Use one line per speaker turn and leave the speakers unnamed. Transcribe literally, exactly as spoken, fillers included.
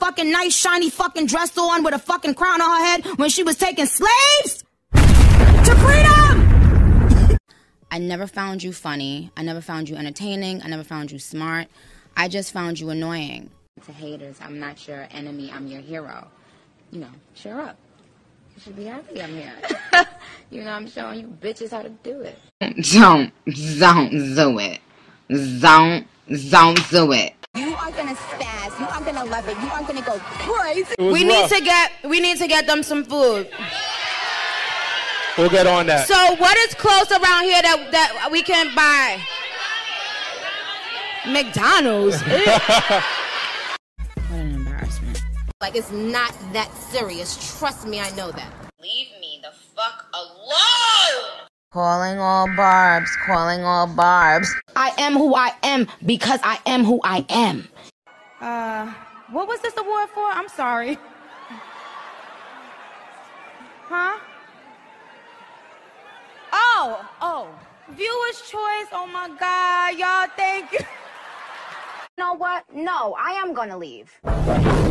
fucking nice, shiny fucking dress on with a fucking crown on her head when she was taking slaves to freedom. I never found you funny. I never found you entertaining. I never found you smart. I just found you annoying. To haters, I'm not your enemy. I'm your hero. You know, cheer up. You should be happy I'm here. You know, I'm showing you bitches how to do it.
Don't, don't do it. Don't, don't do it.
You are gonna spaz. You are gonna love it. You are gonna go crazy.
We rough. need to get, we need to get them some food.
We'll get on that.
So what is close around here that that we can buy? McDonald's.
What an embarrassment. Like, it's not that serious. Trust me, I know that.
Leave me the fuck alone!
Calling all barbs, calling all barbs.
I am who I am because I am who I am.
Uh, what was this award for? I'm sorry. Huh? Oh, oh. Viewer's choice. Oh my God, y'all, thank you.
You know what? No, I am gonna leave.